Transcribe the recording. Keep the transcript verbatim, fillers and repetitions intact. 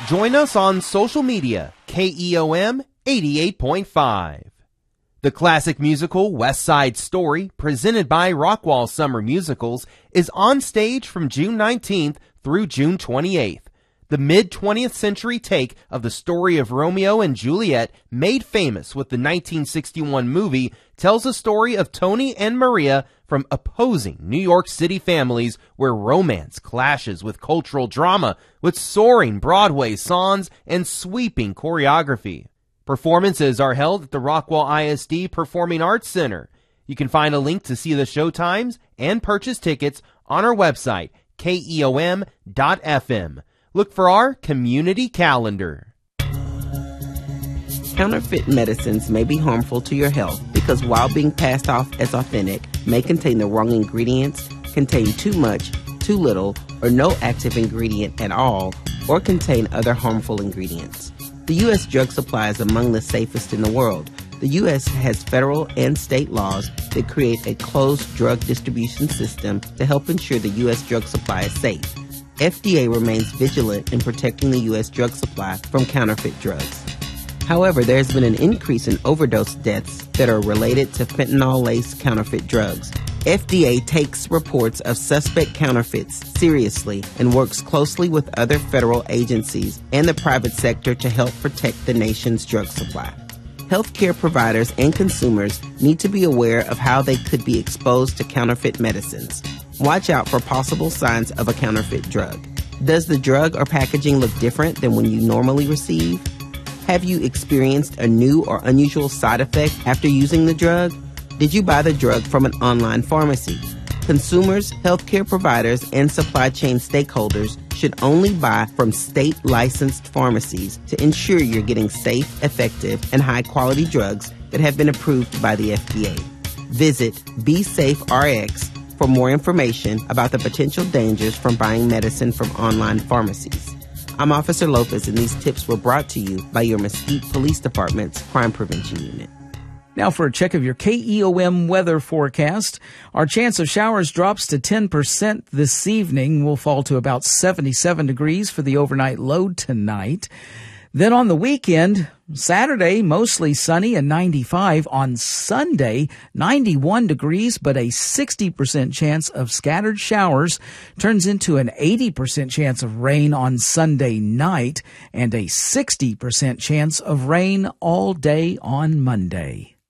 Join us on social media, K E O M eighty-eight point five. The classic musical West Side Story, presented by Rockwall Summer Musicals, is on stage from June nineteenth through June twenty-eighth. The mid-twentieth century take of the story of Romeo and Juliet, made famous with the nineteen sixty-one movie, tells a story of Tony and Maria from opposing New York City families where romance clashes with cultural drama, with soaring Broadway songs and sweeping choreography. Performances are held at the Rockwall I S D Performing Arts Center. You can find a link to see the show times and purchase tickets on our website, K E O M dot F M. Look for our community calendar. Counterfeit medicines may be harmful to your health because, while being passed off as authentic, may contain the wrong ingredients, contain too much, too little, or no active ingredient at all, or contain other harmful ingredients. The U S drug supply is among the safest in the world. The U S has federal and state laws that create a closed drug distribution system to help ensure the U S drug supply is safe. F D A remains vigilant in protecting the U S drug supply from counterfeit drugs. However, there has been an increase in overdose deaths that are related to fentanyl-laced counterfeit drugs. F D A takes reports of suspect counterfeits seriously and works closely with other federal agencies and the private sector to help protect the nation's drug supply. Healthcare providers and consumers need to be aware of how they could be exposed to counterfeit medicines. Watch out for possible signs of a counterfeit drug. Does the drug or packaging look different than when you normally receive? Have you experienced a new or unusual side effect after using the drug? Did you buy the drug from an online pharmacy? Consumers, healthcare providers, and supply chain stakeholders should only buy from state-licensed pharmacies to ensure you're getting safe, effective, and high-quality drugs that have been approved by the F D A. Visit BeSafeRx for more information about the potential dangers from buying medicine from online pharmacies. I'm Officer Lopez, and these tips were brought to you by your Mesquite Police Department's Crime Prevention Unit. Now for a check of your K E O M weather forecast. Our chance of showers drops to ten percent this evening. We'll fall to about seventy-seven degrees for the overnight low tonight. Then on the weekend, Saturday, mostly sunny and ninety-five. On Sunday, ninety-one degrees, but a sixty percent chance of scattered showers turns into an eighty percent chance of rain on Sunday night and a sixty percent chance of rain all day on Monday.